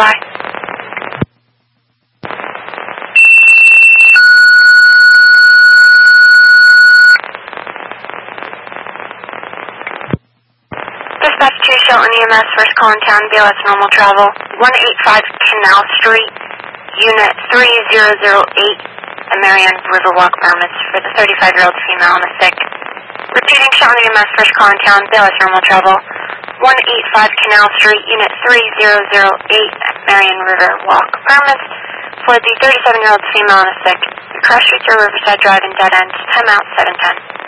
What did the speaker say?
Standby. Dispatch 2, Shelton EMS, first call in town, BLS normal travel, 185 Canal Street, Unit 3008, at Marion Riverwalk, Permits for the 35-year-old female on the sick. Repeating, Shelton EMS, first call in town, BLS normal travel, 185 Canal Street, Unit 3008, at Marion Riverwalk, Permits for the 37-year-old female on the sick. Cross Street through Riverside Drive and dead ends, timeout 710.